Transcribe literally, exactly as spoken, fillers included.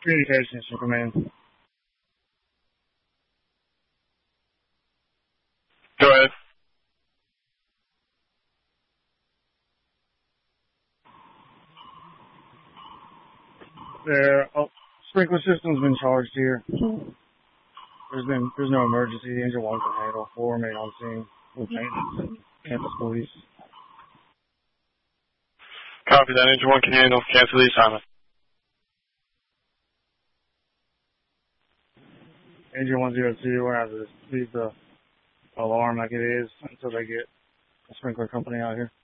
Communications from command. Go ahead. There, oh, sprinkler system's been charged here. There's been, there's no emergency. Engine one can handle. Four remain on scene with maintenance and campus police. Copy that. Engine one can handle. Cancel the assignment. Engine one zero two, we're going to have to leave the alarm like it is until they get a sprinkler company out here.